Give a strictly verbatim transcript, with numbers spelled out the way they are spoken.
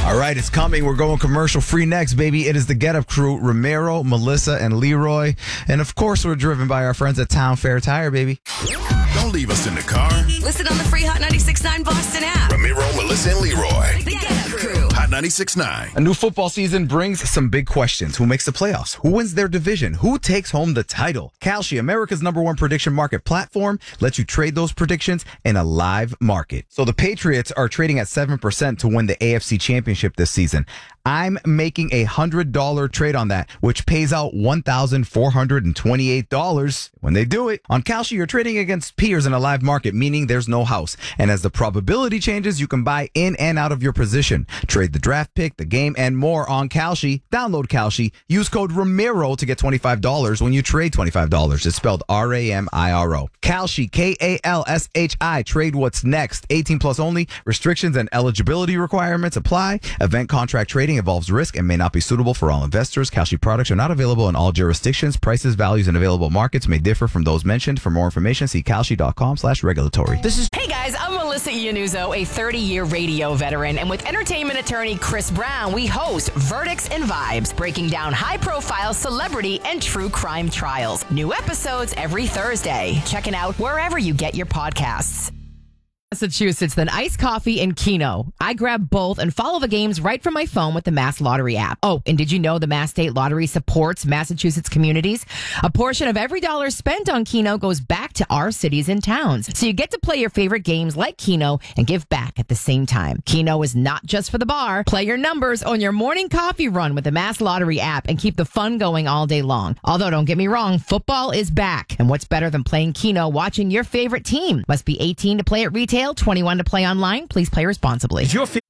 All right, it's coming. We're going commercial free next, baby. It is the Get Up Crew, Romero, Melissa, and Leroy. And of course, we're driven by our friends at Town Fair Tire, baby. Don't leave us in the car. Listen on the free Hot ninety-six point nine Boston app. Ramiro, Melissa, and Leroy. The Get Up Crew. Hot ninety-six point nine. A new football season brings some big questions. Who makes the playoffs? Who wins their division? Who takes home the title? Kalshi, America's number one prediction market platform, lets you trade those predictions in a live market. So the Patriots are trading at seven percent to win the A F C Championship this season. I'm making a one hundred dollars trade on that, which pays out one thousand four hundred twenty-eight dollars when they do it. On Kalshi, you're trading against peers in a live market, meaning there's no house. And as the probability changes, you can buy in and out of your position. Trade the draft pick, the game, and more on Kalshi. Download Kalshi. Use code Ramiro to get twenty-five dollars when you trade twenty-five dollars. It's spelled R A M I R O. Kalshi, K A L S H I. Trade what's next. eighteen plus only. Restrictions and eligibility requirements apply. Event contract trading involves risk and may not be suitable for all investors. Kalshi products are not available in all jurisdictions. Prices, values, and available markets may differ from those mentioned. For more information, see kalshi.com slash regulatory. This is Hey guys, I'm Melissa Iannuzzo, a thirty-year radio veteran, and with entertainment attorney Chris Brown, we host Verdicts and Vibes, breaking down high-profile celebrity and true crime trials. New episodes every Thursday. Check it out wherever you get your podcasts. Massachusetts, then iced coffee and Keno. I grab both and follow the games right from my phone with the Mass Lottery app. Oh, and did you know the Mass State Lottery supports Massachusetts communities? A portion of every dollar spent on Keno goes back to our cities and towns. So you get to play your favorite games like Keno and give back at the same time. Keno is not just for the bar. Play your numbers on your morning coffee run with the Mass Lottery app and keep the fun going all day long. Although, don't get me wrong, football is back. And what's better than playing Keno watching your favorite team? Must be eighteen to play at retail. twenty-one to play online. Please play responsibly. Is your